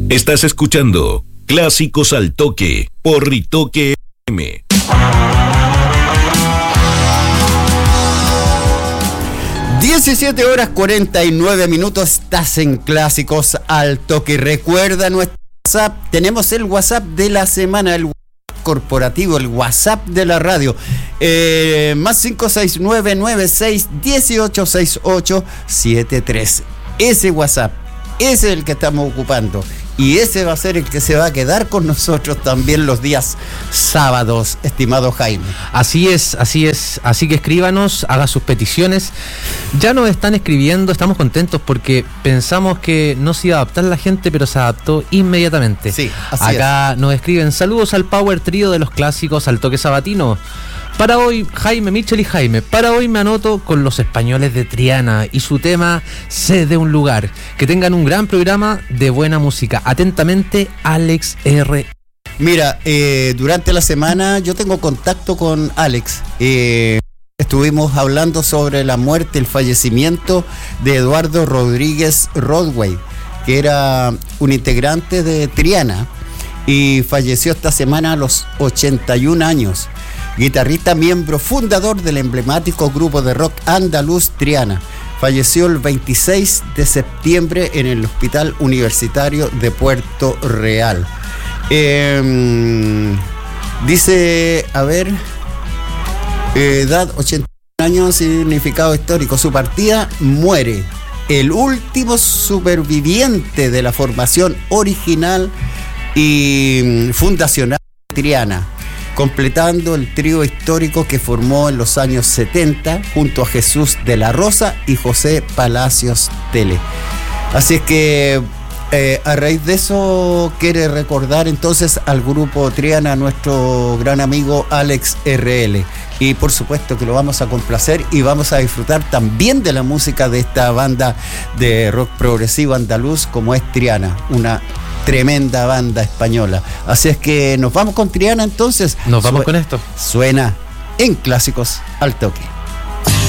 Estás escuchando Clásicos al Toque por Ritoque FM. (17:49) estás en Clásicos al Toque. Recuerda nuestro WhatsApp, tenemos el WhatsApp de la semana, el WhatsApp corporativo, el WhatsApp de la radio, más 569-96-1868-73. Ese WhatsApp, ese es el que estamos ocupando. Y ese va a ser el que se va a quedar con nosotros también los días sábados, estimado Jaime. Así es. Así que escríbanos, haga sus peticiones. Ya nos están escribiendo, estamos contentos porque pensamos que no se iba a adaptar la gente, pero se adaptó inmediatamente. Sí, así Acá es. nos escriben: saludos al Power Trío de los Clásicos al Toque sabatino. Para hoy, Jaime, Michel y Jaime, para hoy me anoto con los españoles de Triana y su tema Sé de un lugar. Que tengan un gran programa de buena música. Atentamente, Alex R. Mira, durante la semana yo tengo contacto con Alex. Estuvimos hablando sobre la muerte, el fallecimiento de Eduardo Rodríguez Rodway, que era un integrante de Triana y falleció esta semana a los 81 años. Guitarrista, miembro fundador del emblemático grupo de rock andaluz Triana. Falleció el 26 de septiembre en el Hospital Universitario de Puerto Real. Dice, edad 81 años, significado histórico. Su partida: muere el último superviviente de la formación original y fundacional de Triana, completando el trío histórico que formó en los años 70 junto a Jesús de la Rosa y José Palacios Tele. Así es que a raíz de eso quiere recordar entonces al grupo Triana, a nuestro gran amigo Alex RL. Y por supuesto que lo vamos a complacer y vamos a disfrutar también de la música de esta banda de rock progresivo andaluz como es Triana, una tremenda banda española. Así es que nos vamos con Triana entonces. Nos vamos con esto. Suena en Clásicos al Toque.